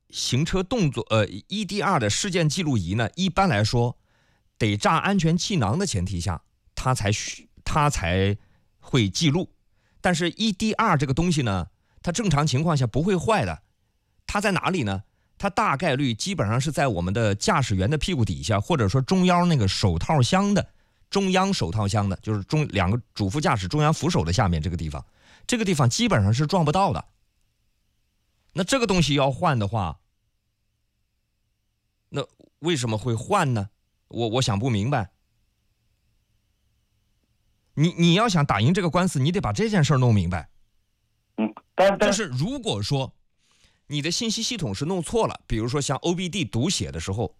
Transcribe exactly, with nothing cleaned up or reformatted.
行车动作呃 E D R 的事件记录仪呢，一般来说得扎安全气囊的前提下，它才它才会记录。但是 E D R 这个东西呢，它正常情况下不会坏的。它在哪里呢？它大概率基本上是在我们的驾驶员的屁股底下，或者说中央那个手套箱的中央手套箱的，就是中两个主副驾驶中央扶手的下面这个地方，这个地方基本上是撞不到的。那这个东西要换的话，那为什么会换呢？我我想不明白。你你要想打赢这个官司，你得把这件事弄明白。 嗯，但但就是如果说你的信息系统是弄错了，比如说像 O B D 读写的时候，